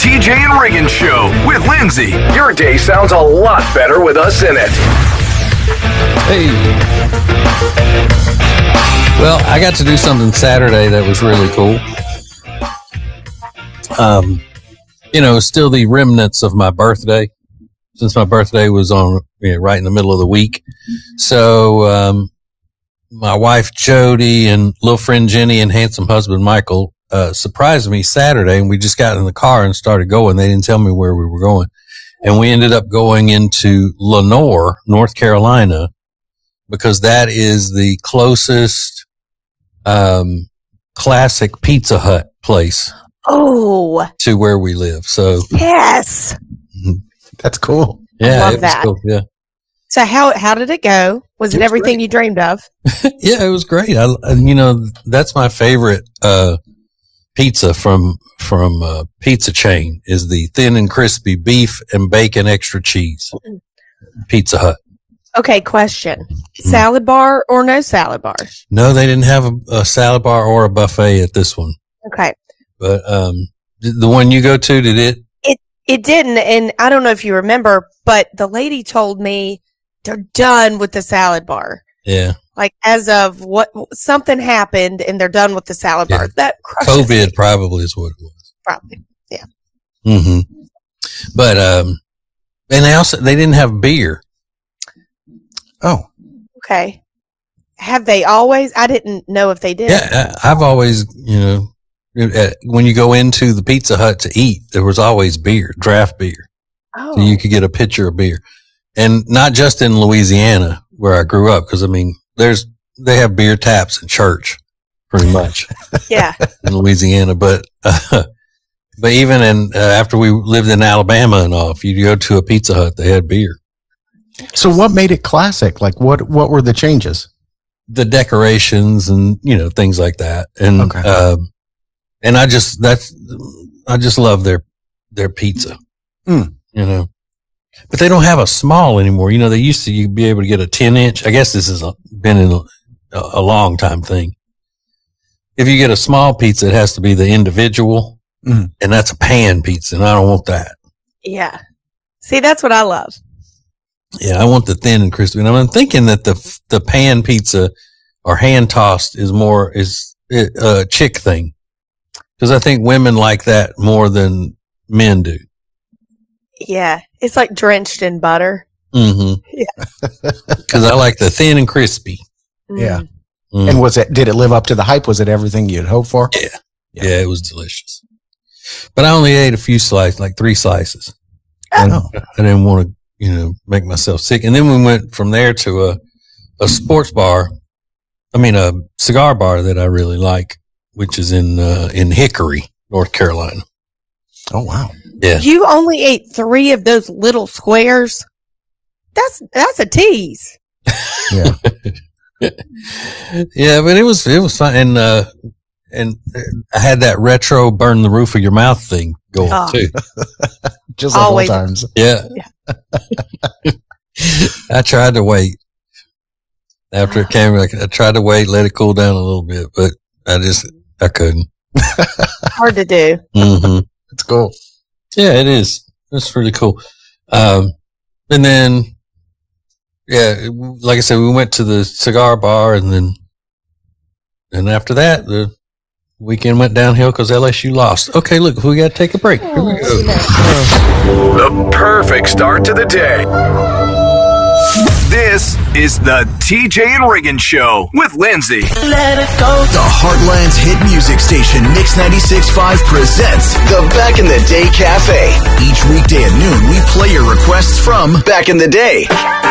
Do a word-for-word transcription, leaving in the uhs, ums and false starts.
T J and Reagan Show with Lindsay. Your day sounds a lot better with us in it. Hey. Well, I got to do something Saturday that was really cool. Um, you know, still the remnants of my birthday, since my birthday was on, you know, right in the middle of the week. So, um, my wife Jody and little friend Jenny and handsome husband Michael uh, surprised me Saturday, and we just got in the car and started going. They didn't tell me where we were going, and we ended up going into Lenoir, North Carolina, because that is the closest um, classic Pizza Hut place. Oh, to where we live. So yes, that's cool. Yeah, I love it was that. cool. Yeah. So how how did it go? Was it, It was everything great. you dreamed of? Yeah, it was great. I, you know, that's my favorite, uh, pizza from, from, uh, pizza chain is the thin and crispy beef and bacon extra cheese. Pizza Hut. Okay, question. Salad bar or no salad bar? No, they didn't have a, a salad bar or a buffet at this one, Okay. but, um, the, the one you go to, did it? It it didn't, and I don't know if you remember, but the lady told me they're done with the salad bar. Yeah. Like as of what something happened and they're done with the salad Yeah. bar. That crushes COVID me. probably is what it was. Probably. Yeah. hmm But, um, and they also, they didn't have beer. Oh, Okay. Have they always? I didn't know if they did. Yeah, I- I've always, you know, uh, when you go into the Pizza Hut to eat, there was always beer, draft beer. Oh. So you could get a pitcher of beer. And not just in Louisiana where I grew up, because I mean, there's, they have beer taps in church pretty much Yeah. in Louisiana. But, uh, but even in, uh, after we lived in Alabama and all, if you go to a Pizza Hut, they had beer. so what made it classic? Like what, what were the changes? The decorations and, you know, things like that. And, Okay. um, and I just, that's, I just love their, their pizza, Mm. you know, but they don't have a small anymore. You know, they used to, you'd be able to get a ten inch. I guess this has been in a, a long time thing. If you get a small pizza, it has to be the individual, Mm. and that's a pan pizza, and I don't want that. Yeah. See, that's what I love. Yeah, I want the thin and crispy. And I'm thinking that the the pan pizza or hand tossed is more is a chick thing, because I think women like that more than men do. Yeah. It's like drenched in butter. Mm-hmm. Yeah. Because I like the thin and crispy. Yeah. Mm. Mm. And was it, did it live up to the hype? Was it everything you'd hoped for? Yeah. Yeah, it was delicious. But I only ate a few slices, like three slices. And Oh. I didn't want to, you know, make myself sick. And then we went from there to a, a sports bar. I mean, a cigar bar that I really like, which is in, uh, in Hickory, North Carolina. Oh, wow. Yeah. You only ate three of those little squares. That's that's a tease. Yeah. Yeah, but it was, it was fun. And, uh, and I had that retro burn the roof of your mouth thing going Oh. too. Just like Always. old times. Yeah. I tried to wait. After it came, like, I tried to wait, let it cool down a little bit, but I just, I couldn't. Hard to do. hmm It's cool. Yeah, it is. It's really cool. Um, and then, yeah, like I said, we went to the cigar bar, and then, and after that, the weekend went downhill because L S U lost. Okay, look, we got to take a break. Here we go. The perfect start to the day. This is the T J and Reagan Show with Lindsay. Let it go. The Heartland's hit music station, Mix ninety-six point five, presents the Back in the Day Cafe. Each weekday at noon, we play your requests from Back in the Day.